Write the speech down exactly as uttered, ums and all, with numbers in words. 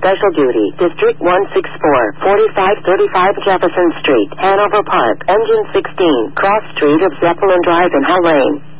Special Duty, District one sixty-four, forty-five thirty-five Jefferson Street, Hanover Park, Engine sixteen, Cross Street of Zeppelin Drive in Hull Lane.